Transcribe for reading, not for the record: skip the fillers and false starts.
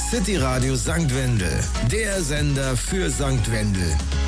City Radio St. Wendel, der Sender für St. Wendel.